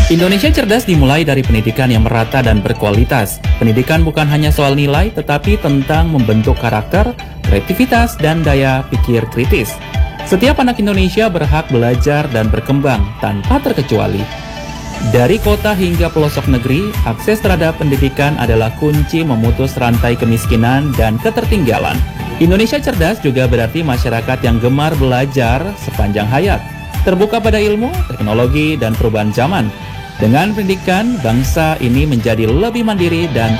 Indonesia cerdas dimulai dari pendidikan yang merata dan berkualitas. Pendidikan bukan hanya soal nilai, tetapi tentang membentuk karakter, kreativitas, dan daya pikir kritis. Setiap anak Indonesia berhak belajar dan berkembang tanpa terkecuali. Dari kota hingga pelosok negeri, akses terhadap pendidikan adalah kunci memutus rantai kemiskinan dan ketertinggalan. Indonesia cerdas juga berarti masyarakat yang gemar belajar sepanjang hayat, terbuka pada ilmu, teknologi, dan perubahan zaman. Dengan pendidikan, bangsa ini menjadi lebih mandiri dan